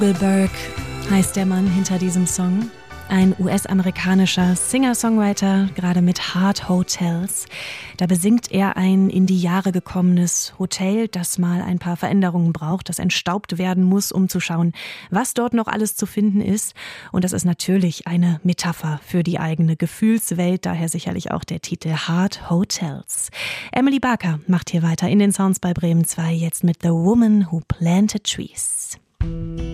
Bill Burke heißt der Mann hinter diesem Song. Ein US-amerikanischer Singer-Songwriter, gerade mit Heart Hotels. Da besingt er ein in die Jahre gekommenes Hotel, das mal ein paar Veränderungen braucht, das entstaubt werden muss, um zu schauen, was dort noch alles zu finden ist. Und das ist natürlich eine Metapher für die eigene Gefühlswelt, daher sicherlich auch der Titel Heart Hotels. Emily Barker macht hier weiter in den Sounds bei Bremen 2, jetzt mit The Woman Who Planted Trees.